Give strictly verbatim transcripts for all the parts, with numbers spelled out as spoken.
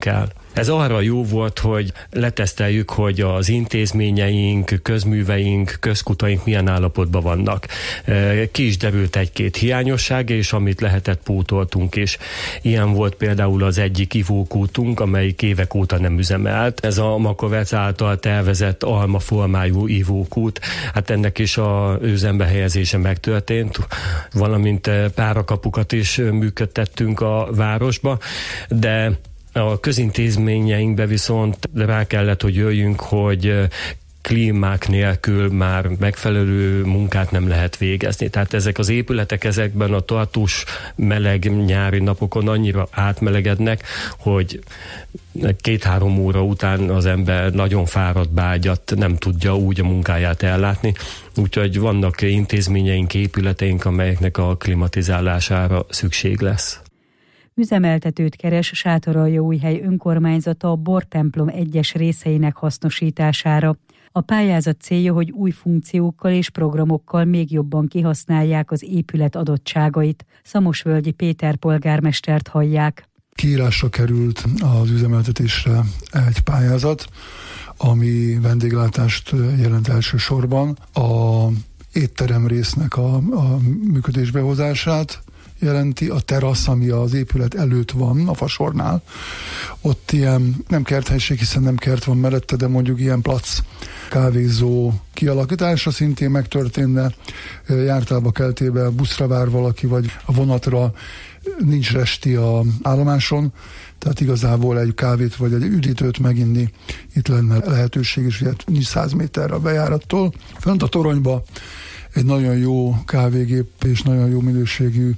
el. Ez arra jó volt, hogy leteszteljük, hogy az intézményeink, közműveink, közkutaink milyen állapotban vannak. Ki is derült egy-két hiányosság, és amit lehetett, pótoltunk is. Ilyen volt például az egyik ivókútunk, amelyik évek óta nem üzemelt. Ez a Makovec által tervezett alma formájú ivókút. Hát ennek is a üzembe helyezése megtörtént, valamint párakapukat is működtettünk a városba, de a közintézményeinkbe viszont rá kellett, hogy jöjjünk, hogy klímák nélkül már megfelelő munkát nem lehet végezni. Tehát ezek az épületek ezekben a tartós meleg nyári napokon annyira átmelegednek, hogy két-három óra után az ember nagyon fáradt, bágyat, nem tudja úgy a munkáját ellátni. Úgyhogy vannak intézményeink, épületeink, amelyeknek a klimatizálására szükség lesz. Üzemeltetőt keres Sátoraljaújhely önkormányzata a bortemplom egyes részeinek hasznosítására. A pályázat célja, hogy új funkciókkal és programokkal még jobban kihasználják az épület adottságait. Szamosvölgyi Péter polgármestert hallják. Kiírásra került az üzemeltetésre egy pályázat, ami vendéglátást jelent elsősorban. A étterem résznek a, a működésbehozását jelenti, a terasz, ami az épület előtt van, a fasornál. Ott ilyen, nem kerthelyiség, hiszen nem kert van mellette, de mondjuk ilyen plac kávézó kialakítása szintén megtörténne. Jártálba keltébe buszra vár valaki, vagy a vonatra, nincs resti a állomáson, tehát igazából egy kávét vagy egy üdítőt meginni itt lenne lehetőség, és ugye nincs száz méterre a bejárattól. Fönt a toronyba egy nagyon jó kávégép és nagyon jó minőségű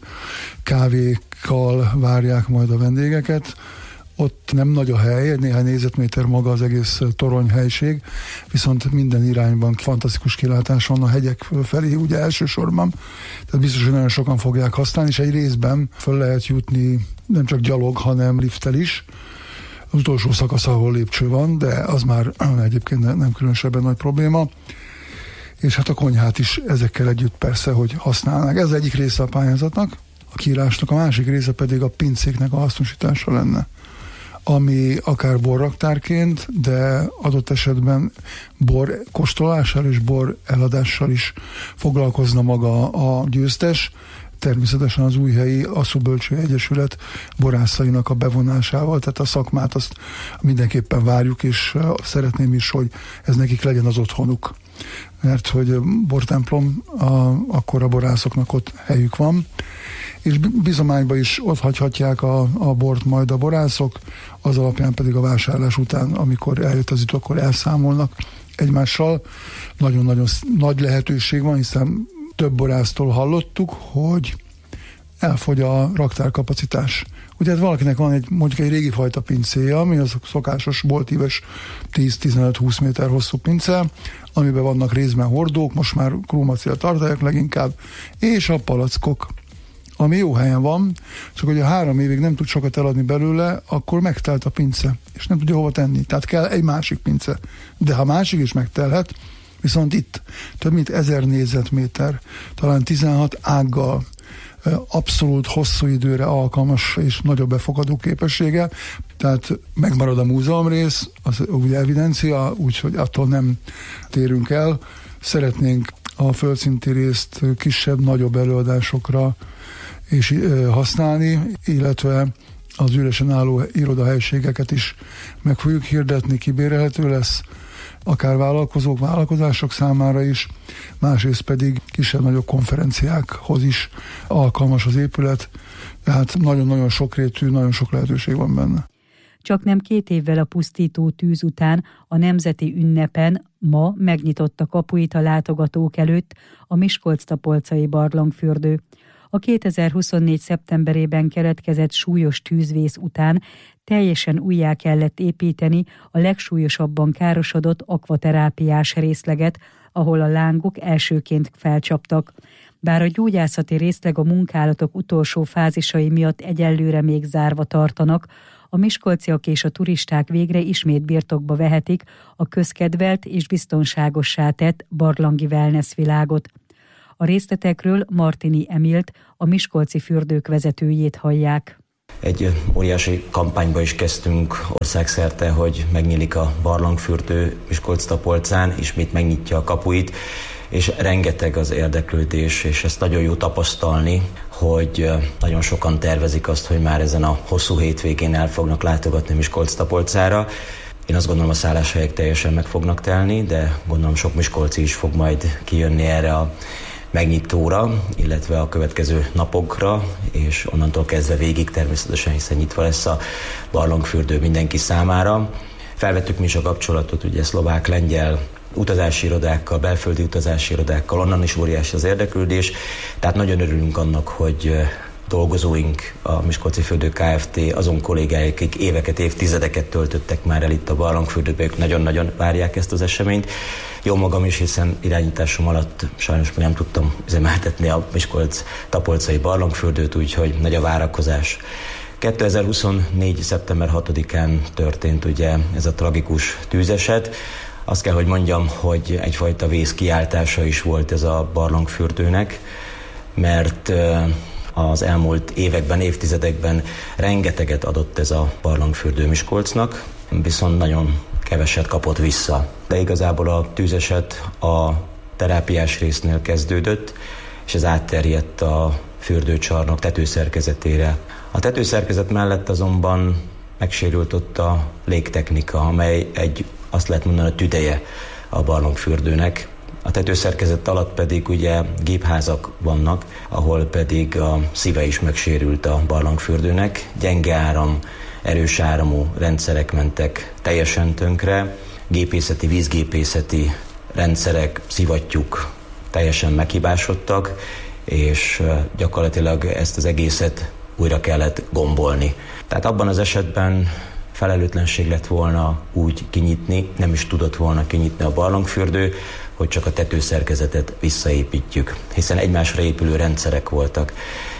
kávékkal várják majd a vendégeket. Ott nem nagy a hely, egy néhány négyzetméter maga az egész toronyhelység, viszont minden irányban fantasztikus kilátás van a hegyek felé, ugye elsősorban. Tehát biztos, hogy nagyon sokan fogják használni, és egy részben föl lehet jutni nem csak gyalog, hanem lifttel is. Az utolsó szakasz, ahol lépcső van, de az már egyébként nem különösebben nagy probléma. És hát a konyhát is ezekkel együtt persze, hogy használnak. Ez egyik része a pályázatnak, a kiírásnak, a másik része pedig a pincéknek a hasznosítása lenne, ami akár borraktárként, de adott esetben bor kóstolással és bor eladással is foglalkozna maga a győztes, természetesen az Újhelyi Asszúbölcső Egyesület borászainak a bevonásával, tehát a szakmát azt mindenképpen várjuk, és szeretném is, hogy ez nekik legyen az otthonuk. Mert hogy bortemplom, a, akkor a borászoknak ott helyük van, és bizományban is ott hagyhatják a, a bort majd a borászok, az alapján pedig a vásárlás után, amikor eljött az itt, akkor elszámolnak egymással. Nagyon-nagyon nagy lehetőség van, hiszen több borásztól hallottuk, hogy elfogy a raktárkapacitás. Ugye hát valakinek van egy, mondjuk egy régi fajta pincéje, ami az szokásos boltíves tíz-tizenöt-húsz méter hosszú pince, amiben vannak részben hordók, most már krómacél tartályok leginkább, és a palackok, ami jó helyen van, csak hogy a három évig nem tud sokat eladni belőle, akkor megtelt a pince, és nem tudja hova tenni. Tehát kell egy másik pince. De ha másik is megtelhet, viszont itt több mint ezer négyzetméter, talán tizenhat ággal, abszolút hosszú időre alkalmas és nagyobb befogadó képessége, tehát megmarad a múzeumrész, az úgy evidencia, úgyhogy attól nem térünk el. Szeretnénk a földszinti részt kisebb, nagyobb előadásokra is használni, illetve az üresen álló irodahelyiségeket is meg fogjuk hirdetni, kibérelhető lesz, akár vállalkozók, vállalkozások számára is, másrészt pedig kisebb-nagyobb konferenciákhoz is alkalmas az épület, tehát nagyon-nagyon sokrétű, nagyon sok lehetőség van benne. Csak nem két évvel a pusztító tűz után a nemzeti ünnepen ma megnyitotta kapuit a látogatók előtt a Miskolc-Tapolcai barlangfürdő. A kétezer-huszonnégy. szeptemberében keletkezett súlyos tűzvész után teljesen újjá kellett építeni a legsúlyosabban károsodott akvaterápiás részleget, ahol a lángok elsőként felcsaptak. Bár a gyógyászati részleg a munkálatok utolsó fázisai miatt egyelőre még zárva tartanak, a miskolciak és a turisták végre ismét birtokba vehetik a közkedvelt és biztonságossá tett barlangi wellness világot. A részletekről Martini Emilt, a miskolci fürdők vezetőjét hallják. Egy óriási kampányba is kezdtünk országszerte, hogy megnyílik a barlangfürdő Miskolc-Tapolcán, ismét megnyitja a kapuit, és rengeteg az érdeklődés, és ezt nagyon jó tapasztalni, hogy nagyon sokan tervezik azt, hogy már ezen a hosszú hétvégén el fognak látogatni Miskolc-Tapolcára. Én azt gondolom, a szálláshelyek teljesen meg fognak telni, de gondolom sok miskolci is fog majd kijönni erre a megnyitóra, illetve a következő napokra, és onnantól kezdve végig természetesen, hiszen nyitva lesz a barlangfürdő mindenki számára. Felvettük mi is a kapcsolatot, ugye szlovák, lengyel utazási irodákkal, belföldi utazási irodákkal, onnan is óriási az érdeklődés, tehát nagyon örülünk annak, hogy dolgozóink, a Miskolci Fürdő Kft., azon kollégáik, akik éveket, évtizedeket töltöttek már el itt a barlangfürdőben, ők nagyon-nagyon várják ezt az eseményt. Jó magam is, hiszen irányításom alatt sajnos nem tudtam üzemeltetni a Miskolc-Tapolcai barlangfürdőt, úgyhogy nagy a várakozás. kétezer-huszonnégy. szeptember hatodikán történt ugye ez a tragikus tűzeset. Azt kell, hogy mondjam, hogy egyfajta vészkiáltása is volt ez a barlangfürdőnek, mert az elmúlt években, évtizedekben rengeteget adott ez a barlangfürdő Miskolcnak, viszont nagyon keveset kapott vissza. De igazából a tűzeset a terápiás résznél kezdődött, és ez átterjedt a fürdőcsarnok tetőszerkezetére. A tetőszerkezet mellett azonban megsérült ott a légtechnika, amely egy, azt lehet mondani, a tüdeje a barlangfürdőnek. A tetőszerkezet alatt pedig ugye gépházak vannak, ahol pedig a szíve is megsérült a barlangfürdőnek. Gyenge áram, erős áramú rendszerek mentek teljesen tönkre, gépészeti, vízgépészeti rendszerek, szivattyúk teljesen meghibásodtak, és gyakorlatilag ezt az egészet újra kellett gombolni. Tehát abban az esetben felelőtlenség lett volna úgy kinyitni, nem is tudott volna kinyitni a barlangfürdő, hogy csak a tetőszerkezetet visszaépítjük, hiszen egymásra épülő rendszerek voltak.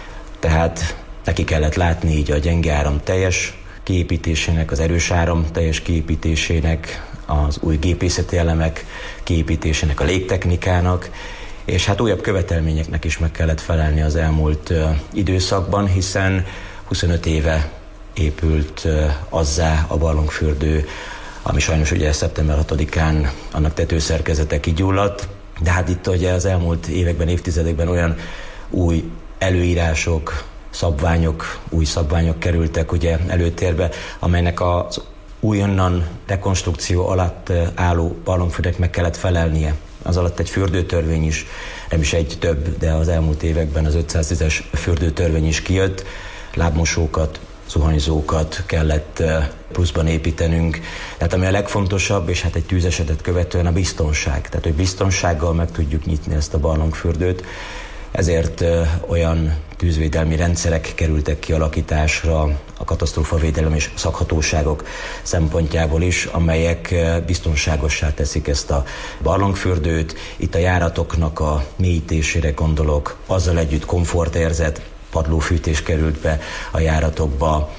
Tehát neki kellett látni így a gyenge áram teljes kiépítésének, az erős áram teljes kiépítésének, az új gépészeti elemek kiépítésének, a légtechnikának, és hát újabb követelményeknek is meg kellett felelni az elmúlt uh, időszakban, hiszen huszonöt éve épült uh, azzá a barlangfürdő, ami sajnos ugye szeptember hatodikán annak tetőszerkezete kigyulladt, de hát itt ugye az elmúlt években, évtizedekben olyan új előírások, szabványok, új szabványok kerültek ugye előtérbe, amelynek az újonnan rekonstrukció alatt álló barlangfürdőnek meg kellett felelnie. Az alatt egy fürdőtörvény is, nem is egy több, de az elmúlt években az ötszáztízes fürdőtörvény is kijött, lábmosókat, zuhanyzókat kellett pluszban építenünk. Tehát ami a legfontosabb, és hát egy tűzesetet követően a biztonság. Tehát, hogy biztonsággal meg tudjuk nyitni ezt a barlangfürdőt. Ezért olyan tűzvédelmi rendszerek kerültek kialakításra a katasztrófavédelem és szakhatóságok szempontjából is, amelyek biztonságossá teszik ezt a barlangfürdőt. Itt a járatoknak a mélyítésére gondolok, azzal együtt komfortérzet, padlófűtés került be a járatokba,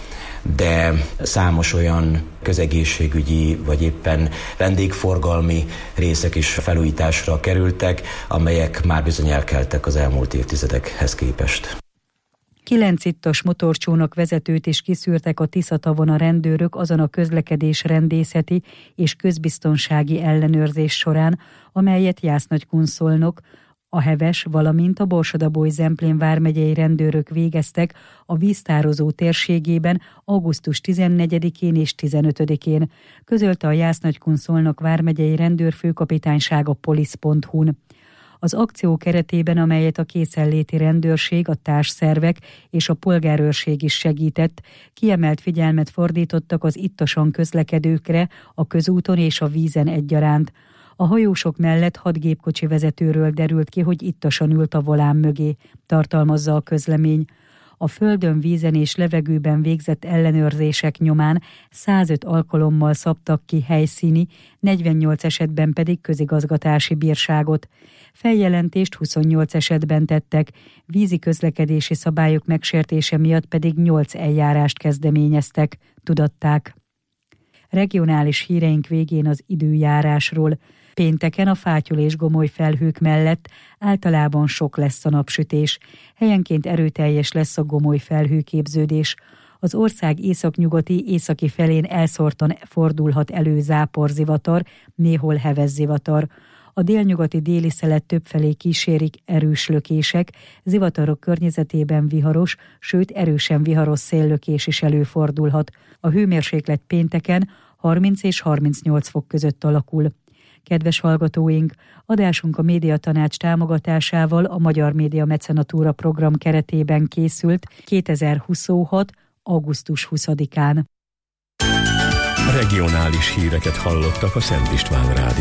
de számos olyan közegészségügyi vagy éppen vendégforgalmi részek is felújításra kerültek, amelyek már bizony elkeltek az elmúlt évtizedekhez képest. Kilenc ittas motorcsónak vezetőt is kiszűrtek a Tisza-tavon a rendőrök azon a közlekedés rendészeti és közbiztonsági ellenőrzés során, amelyet Jász-Nagykunszolnok, a Heves, valamint a Borsod-Abaúj-Zemplén vármegyei rendőrök végeztek a víztározó térségében augusztus tizennegyedikén és tizenötödikén, közölte a Jász-Nagykunszolnok vármegyei rendőrfőkapitányság a polisz pont hu-n. Az akció keretében, amelyet a készenléti rendőrség, a társszervek és a polgárőrség is segített, kiemelt figyelmet fordítottak az ittasan közlekedőkre a közúton és a vízen egyaránt. A hajósok mellett hat gépkocsi vezetőről derült ki, hogy ittasan ült a volán mögé, tartalmazza a közlemény. A földön, vízen és levegőben végzett ellenőrzések nyomán százöt alkalommal szabtak ki helyszíni, negyvennyolc esetben pedig közigazgatási bírságot. Feljelentést huszonnyolc esetben tettek, vízi közlekedési szabályok megsértése miatt pedig nyolc eljárást kezdeményeztek, tudatták. Regionális híreink végén az időjárásról. Pénteken a fátyol és gomoly felhők mellett általában sok lesz a napsütés. Helyenként erőteljes lesz a gomoly felhőképződés. Az ország északnyugati, északi felén elszórtan fordulhat elő záporzivatar, néhol hevezzivatar. A délnyugati déli szelet többfelé kísérik erős lökések, zivatarok környezetében viharos, sőt erősen viharos széllökés is előfordulhat. A hőmérséklet pénteken harminc és harmincnyolc fok között alakul. Kedves hallgatóink, adásunk a Médiatanács támogatásával a Magyar Média Mecenatúra program keretében készült kétezer-huszonhat. augusztus huszadikán. Regionális híreket hallottak a Szent István Rádió.